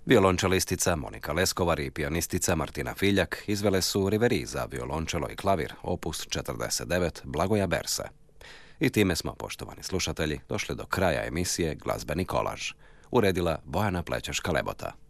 Violončelistica Monika Leskovar i pijanistica Martina Filjak izvele su Riveri za violončelo i klavir, opus 49 Blagoja Berse. I time smo, poštovani slušatelji, došli do kraja emisije Glazbeni kolaž. Uredila Bojana Plećeška-Lebota.